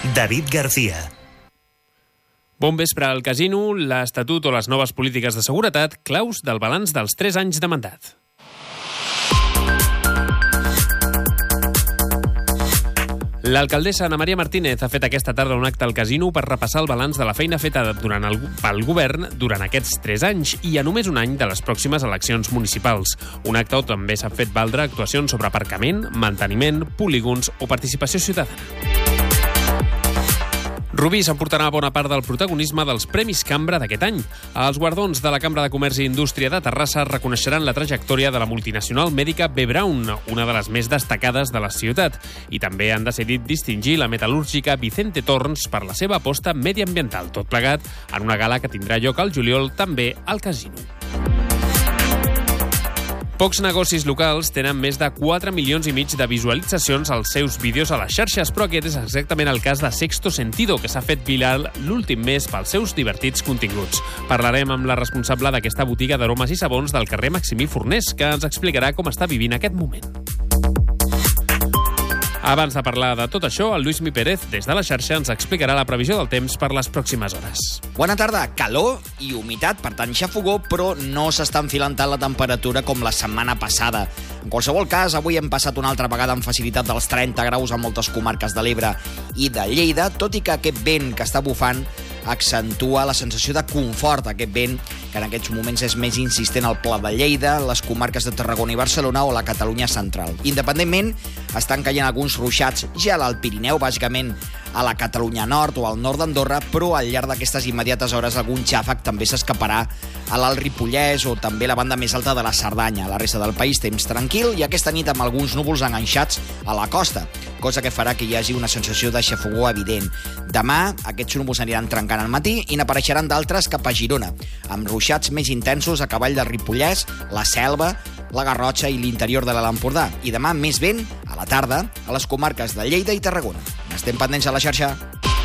David García. Bon vespre al casino, l'Estatut o les noves polítiques de seguretat, claus del balanç dels 3 anys de mandat. L'alcaldessa Ana María Martínez ha fet aquesta tarda un acte al casino per repassar el balanç de la feina feta pel govern durant aquests 3 anys i a només un any de les pròximes eleccions municipals. Un acte on també s'han fet valdre actuacions sobre aparcament, manteniment, polígons o participació ciutadana. Rubí s'emportarà bona part del protagonisme dels Premis Cambra d'aquest any. Els guardons de la Cambra de Comerç i Indústria de Terrassa reconeixeran la trajectòria de la multinacional mèdica B. Braun, una de les més destacades de la ciutat, i també han decidit distingir la metal·lúrgica Vicente Torns per la seva aposta mediambiental, tot plegat en una gala que tindrà lloc al juliol també al casino. Pocs negocis locals tenen més de 4,5 milions de visualitzacions als seus vídeos a les xarxes, però aquest és exactament el cas de Sexto Sentido, que s'ha fet viral l'últim mes pels seus divertits continguts. Parlarem amb la responsable d'aquesta botiga d'aromes i sabons del carrer Maximí Fornés, que ens explicarà com està vivint aquest moment. Abans de parlar de tot això, el Lluís Mi Pérez, des de la xarxa, ens explicarà la previsió del temps per les pròximes hores. Bona tarda. Calor i humitat, per tant, xafogó, però no s'està enfilant tant la temperatura com la setmana passada. En qualsevol cas, avui hem passat una altra vegada amb facilitat dels 30 graus a moltes comarques de l'Ebre i de Lleida, tot i que aquest vent que està bufant accentua la sensació de confort, aquest vent que en aquests moments és més insistent al Pla de Lleida, les comarques de Tarragona i Barcelona o la Catalunya central. Independentment, estan caient alguns ruixats ja a l'Alt Pirineu, bàsicament a la Catalunya nord o al nord d'Andorra, però al llarg d'aquestes immediates hores algun xàfec també s'escaparà a l'Alt Ripollès o també la banda més alta de la Cerdanya. A la resta del país, temps tranquil i aquesta nit amb alguns núvols enganxats a la costa, cosa que farà que hi hagi una sensació de xafogó evident. Demà, aquests núvols aniran trencant al matí i n'apareixeran d'altres cap a Girona, amb ruixats més intensos a cavall del Ripollès, la Selva, la Garrotxa i l'interior de l'Alt Empordà. I demà més vent, a la tarda, a les comarques de Lleida i Tarragona. Estem pendents a la xarxa.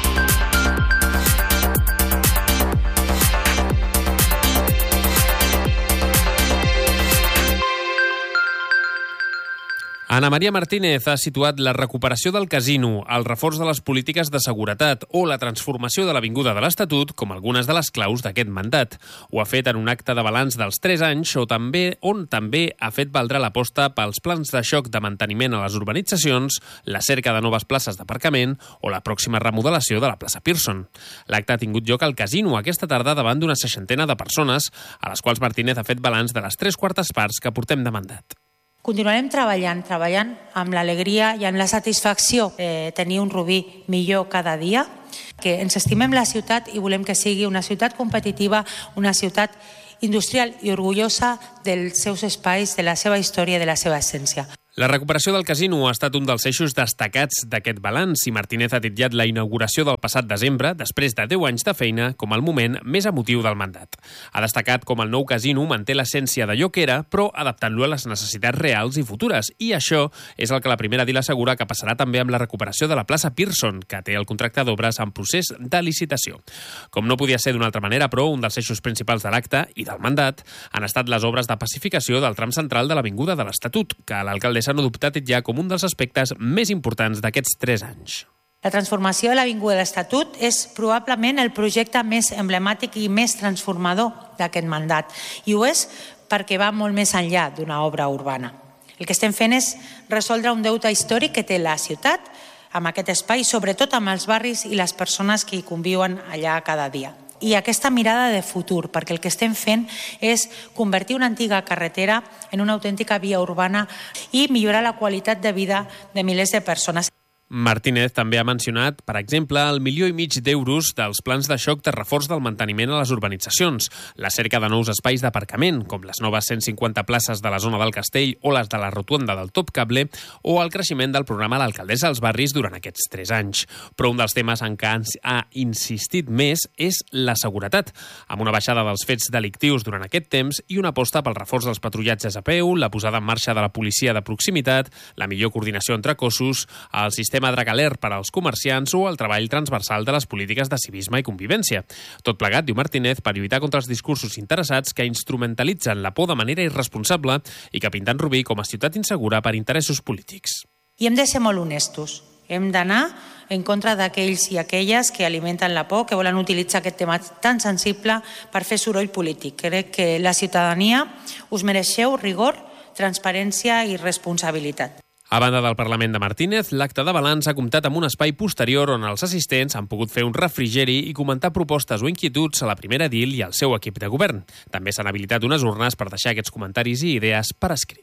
Ana María Martínez ha situat la recuperació del casino, el reforç de les polítiques de seguretat o la transformació de l'Avinguda de l'Estatut com algunes de les claus d'aquest mandat. Ho ha fet en un acte de balanç dels 3 anys on també ha fet valdre l'aposta pels plans de xoc de manteniment a les urbanitzacions, la cerca de noves places d'aparcament o la pròxima remodelació de la plaça Pearson. L'acte ha tingut lloc al casino aquesta tarda davant d'una 60 de persones, a les quals Martínez ha fet balanç de les 3/4 parts que portem de mandat. Continuarem treballant amb l'alegria i amb la satisfacció de tenir un Rubí millor cada dia, que ens estimem la ciutat i volem que sigui una ciutat competitiva, una ciutat industrial i orgullosa dels seus espais, de la seva història i de la seva essència. La recuperació del casino ha estat un dels eixos destacats d'aquest balanç i Martínez ha titllat la inauguració del passat desembre, després de 10 anys de feina, com el moment més emotiu del mandat. Ha destacat com el nou casino manté l'essència d'allò que era, però adaptant-lo a les necessitats reals i futures. I això és el que la primera edil assegura que passarà també amb la recuperació de la plaça Pearson, que té el contracte d'obres en procés de licitació. Com no podia ser d'una altra manera, però, un dels eixos principals de l'acte i del mandat han estat les obres de pacificació del tram central de l'Avinguda de l'Estatut, que l'alcaldessa han adoptat ja com un dels aspectes més importants d'aquests 3 anys. La transformació de l'Avinguda de l'Estatut és probablement el projecte més emblemàtic i més transformador d'aquest mandat. I ho és perquè va molt més enllà d'una obra urbana. El que estem fent és resoldre un deute històric que té la ciutat amb aquest espai, sobretot amb els barris i les persones que hi conviuen allà cada dia. I aquesta mirada de futur, perquè el que estem fent és convertir una antiga carretera en una autèntica via urbana i millorar la qualitat de vida de milers de persones. Martínez també ha mencionat, per exemple, el 1,5 milió d'euros dels plans de xoc de reforç del manteniment a les urbanitzacions, la cerca de nous espais d'aparcament, com les noves 150 places de la zona del Castell o les de la rotonda del Topcable, o el creixement del programa L'Alcaldessa als barris durant aquests 3 anys. Però un dels temes en què ha insistit més és la seguretat, amb una baixada dels fets delictius durant aquest temps i una aposta pel reforç dels patrullatges a peu, la posada en marxa de la policia de proximitat, la millor coordinació entre cossos, el sistema Dragalert per als comerciants o el treball transversal de les polítiques de civisme i convivència. Tot plegat, diu Martínez, per lluitar contra els discursos interessats que instrumentalitzen la por de manera irresponsable i que pinten Rubí com a ciutat insegura per interessos polítics. I hem de ser molt honestos. Hem d'anar en contra d'aquells i aquelles que alimenten la por, que volen utilitzar aquest tema tan sensible per fer soroll polític. Crec que la ciutadania us mereixeu rigor, transparència i responsabilitat. A banda del Parlament de Martínez, l'acte de balanç ha comptat amb un espai posterior on els assistents han pogut fer un refrigeri i comentar propostes o inquietuds a la primera edil i al seu equip de govern. També s'han habilitat unes urnes per deixar aquests comentaris i idees per escrit.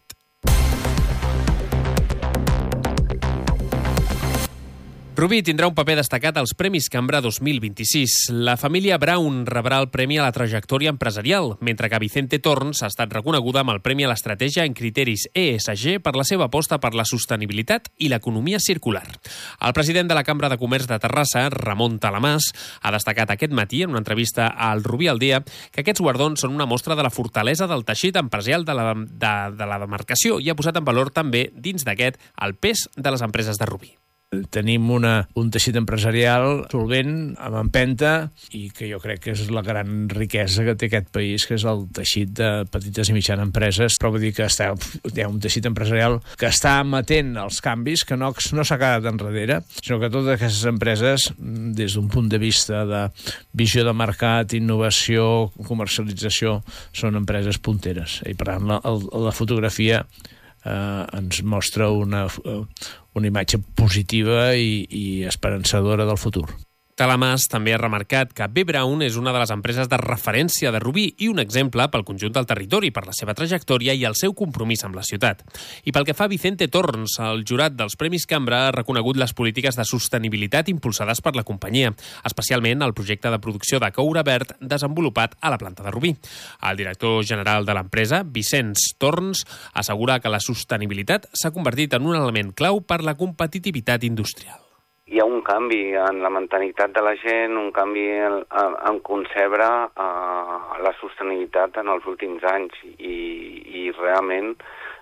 Rubí tindrà un paper destacat als Premis Cambra 2026. La família Brown rebrà el Premi a la Trajectòria Empresarial, mentre que Vicente Torns ha estat reconeguda amb el Premi a l'Estratègia en Criteris ESG per la seva aposta per la sostenibilitat i l'economia circular. El president de la Cambra de Comerç de Terrassa, Ramon Talamàs, ha destacat aquest matí en una entrevista al Rubí al Dia que aquests guardons són una mostra de la fortalesa del teixit empresarial de la demarcació i ha posat en valor també, dins d'aquest, el pes de les empreses de Rubí. Tenim un teixit empresarial solvent, amb empenta, i que jo crec que és la gran riquesa que té aquest país, que és el teixit de petites i mitjanes empreses. Però vull dir que hi ha un teixit empresarial que està amatent als canvis, que no s'ha quedat enrere, sinó que totes aquestes empreses, des d'un punt de vista de visió de mercat, innovació, comercialització, són empreses punteres. I per tant, la fotografia ens mostra una imatge positiva i esperançadora del futur. Talamàs també ha remarcat que B. Brown és una de les empreses de referència de Rubí i un exemple pel conjunt del territori, per la seva trajectòria i el seu compromís amb la ciutat. I pel que fa a Vicente Torns, el jurat dels Premis Cambra ha reconegut les polítiques de sostenibilitat impulsades per la companyia, especialment el projecte de producció de coure verd desenvolupat a la planta de Rubí. El director general de l'empresa, Vicenç Torns, assegura que la sostenibilitat s'ha convertit en un element clau per la competitivitat industrial. Hi ha un canvi en la mentalitat de la gent, un canvi en concebre la sostenibilitat en els últims anys i realment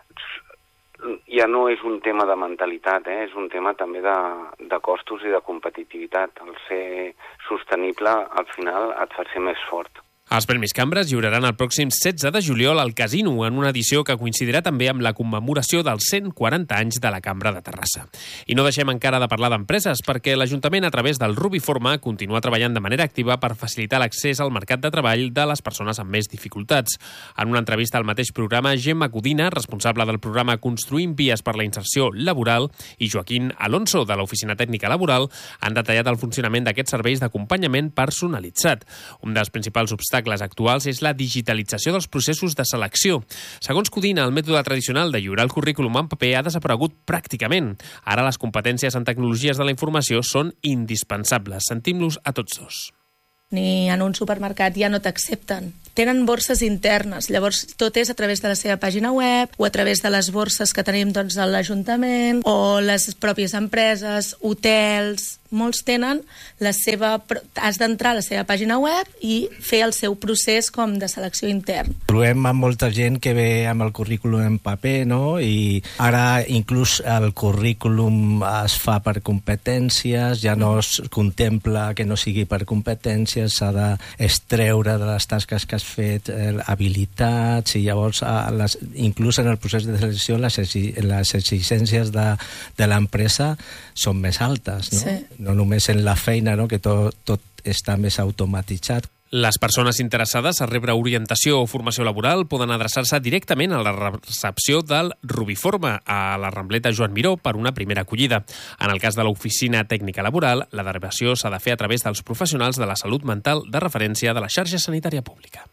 ja no és un tema de mentalitat, és un tema també de costos i de competitivitat. El ser sostenible al final et fa ser més fort. Els Premis Cambra es lliuraran el pròxim 16 de juliol al Casino, en una edició que coincidirà també amb la commemoració dels 140 anys de la Cambra de Terrassa. I no deixem encara de parlar d'empreses, perquè l'Ajuntament, a través del Rubiforma, continua treballant de manera activa per facilitar l'accés al mercat de treball de les persones amb més dificultats. En una entrevista al mateix programa, Gemma Codina, responsable del programa Construïm Vies per la Inserció Laboral, i Joaquín Alonso, de l'Oficina Tècnica Laboral, han detallat el funcionament d'aquests serveis d'acompanyament personalitzat. Un dels principals obstacles actuals és la digitalització dels processos de selecció. Segons Codina, el mètode tradicional de lliurar el currículum en paper ha desaparegut pràcticament. Ara les competències en tecnologies de la informació són indispensables. Sentim-los a tots dos. Ni en un supermercat ja no t'accepten. Tenen borses internes, llavors tot és a través de la seva pàgina web o a través de les borses que tenim a l'Ajuntament o les pròpies empreses, hotels. Molts tenen has d'entrar a la seva pàgina web i fer el seu procés com de selecció intern. Trobem amb molta gent que ve amb el currículum en paper, no? I ara inclús el currículum es fa per competències, ja no es contempla que no sigui per competències, s'ha d'extreure de les tasques que has fet habilitats, i llavors inclús en el procés de selecció les exigències de l'empresa són més altes, no? Sí. No només en la feina, no? Que tot està més automatitzat. Les persones interessades a rebre orientació o formació laboral poden adreçar-se directament a la recepció del Rubiforma a la Rambleta Joan Miró per una primera acollida. En el cas de l'Oficina Tècnica Laboral, la derivació s'ha de fer a través dels professionals de la salut mental de referència de la xarxa sanitària pública.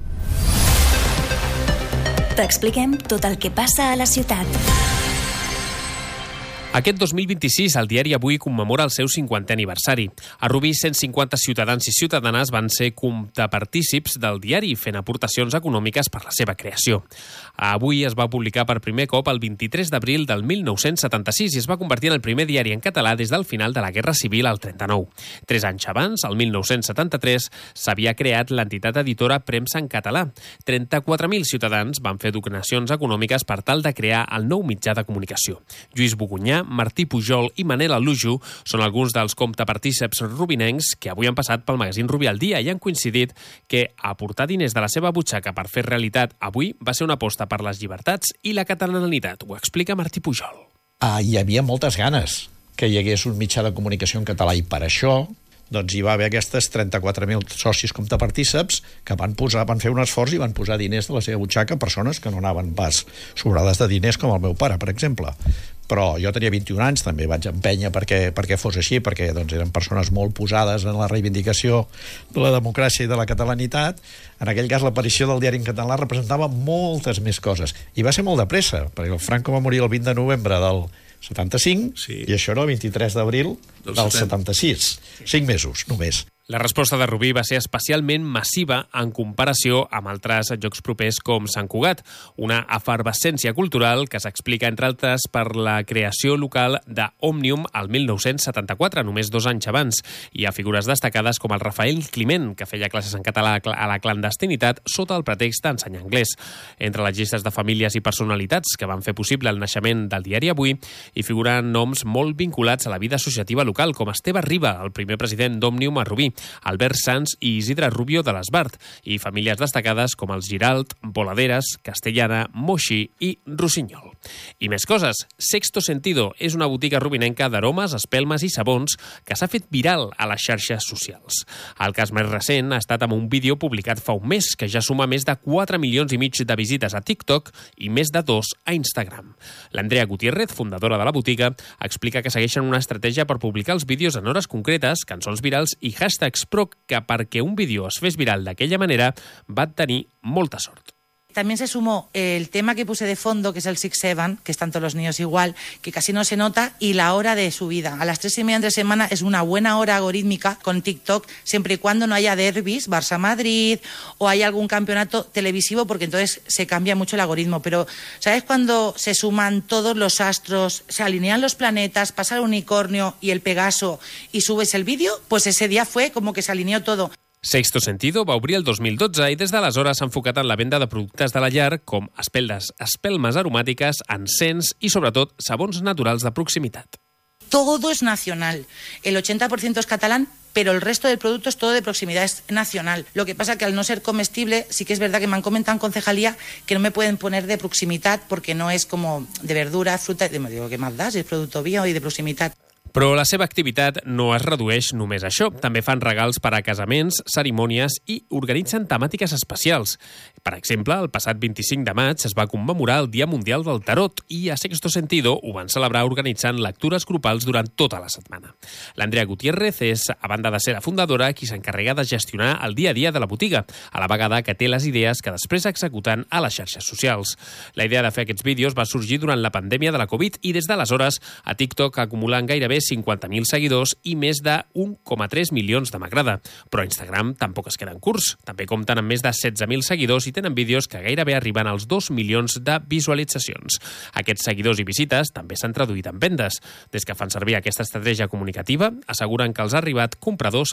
T'expliquem tot el que passa a la ciutat. Aquest 2026, el diari Avui commemora el seu 50è aniversari. A Rubí, 150 ciutadans i ciutadanes van ser compartícips del diari, fent aportacions econòmiques per la seva creació. Avui es va publicar per primer cop el 23 d'abril del 1976 i es va convertir en el primer diari en català des del final de la Guerra Civil al 39. 3 anys abans, el 1973, s'havia creat l'entitat editora Premsa en català. 34.000 ciutadans van fer donacions econòmiques per tal de crear el nou mitjà de comunicació. Lluís Bogunyà, Martí Pujol i Manel Alujo són alguns dels compartíceps rubinencs que avui han passat pel magazín Rubí al Dia i han coincidit que aportar diners de la seva butxaca per fer realitat avui va ser una aposta per les llibertats i la catalanitat. Ho explica Martí Pujol. Hi havia moltes ganes que hi hagués un mitjà de comunicació en català, i per això doncs hi va haver aquestes 34.000 socis comptapartíceps que van fer un esforç i van posar diners de la seva butxaca a persones que no anaven pas sobrades de diners, com el meu pare, per exemple. Però jo tenia 21 anys, també vaig empènyer perquè fos així, perquè doncs, eren persones molt posades en la reivindicació de la democràcia i de la catalanitat. En aquell cas, l'aparició del diari en català representava moltes més coses. I va ser molt de pressa, perquè el Franco va morir el 20 de novembre del 75, i això era el 23 d'abril del 76. 5 mesos, només. La resposta de Rubí va ser especialment massiva en comparació amb altres llocs propers com Sant Cugat, una efervescència cultural que s'explica, entre altres, per la creació local d'Òmnium al 1974, només 2 anys abans. Hi ha figures destacades com el Rafael Climent, que feia classes en català a la clandestinitat sota el pretext d'ensenyar anglès. Entre les llistes de famílies i personalitats que van fer possible el naixement del diari Avui, hi figuren noms molt vinculats a la vida associativa local, com Esteve Riba, el primer president d'Òmnium a Rubí, Albert Sanz i Isidre Rubio de l'Esbart, i famílies destacades com els Giralt, Voladeres, Castellana, Moixí i Rossinyol. I més coses. Sexto Sentido és una botiga rubinenca d'aromes, espelmes i sabons que s'ha fet viral a les xarxes socials. El cas més recent ha estat amb un vídeo publicat fa un mes que ja suma més de 4,5 milions de visites a TikTok i més de 2 a Instagram. L'Andrea Gutiérrez, fundadora de la botiga, explica que segueixen una estratègia per publicar els vídeos en hores concretes, cançons virals i hashtags, però que perquè un vídeo es fes viral d'aquella manera va tenir molta sort. También se sumó el tema que puse de fondo, que es el 6-7, que están todos los niños igual, que casi no se nota, y la hora de subida. A las 3:30 entre semana es una buena hora algorítmica con TikTok, siempre y cuando no haya derbis, Barça-Madrid, o haya algún campeonato televisivo, porque entonces se cambia mucho el algoritmo. Pero, ¿sabes cuando se suman todos los astros, se alinean los planetas, pasa el unicornio y el Pegaso y subes el vídeo? Pues ese día fue como que se alineó todo. Sexto Sentido va obrir el 2012 i des d'aleshores s'ha enfocat en la venda de productes de la llar com espelmes aromàtiques, encens i, sobretot, sabons naturals de proximitat. Todo es nacional. El 80% es catalán, pero el resto del producto es todo de proximidad, es nacional. Lo que pasa que al no ser comestible, sí que es verdad que me han comentado en concejalía que no me pueden poner de proximitat porque no es como de verdura, fruta... Me digo, ¿qué más da? Si es producto bio y de proximitat. Però la seva activitat no es redueix només a això. També fan regals per a casaments, cerimònies i organitzen temàtiques especials. Per exemple, el passat 25 de maig es va commemorar el Dia Mundial del Tarot i a Sexto Sentido ho van celebrar organitzant lectures grupals durant tota la setmana. L'Andrea Gutiérrez és, a banda de ser la fundadora, qui s'encarrega de gestionar el dia a dia de la botiga, a la vegada que té les idees que després executen a les xarxes socials. La idea de fer aquests vídeos va sorgir durant la pandèmia de la Covid i des d'aleshores a TikTok acumulen gairebé 50.000 seguidors i més de 1,3 milions de m'agrada. Però a Instagram tampoc es queden curts. També compten amb més de 16.000 seguidors i tenen vídeos que gairebé arriben als 2 milions de visualitzacions. Aquests seguidors i visites també s'han traduït en vendes. Des que fan servir aquesta estratègia comunicativa, asseguren que els ha arribat compradors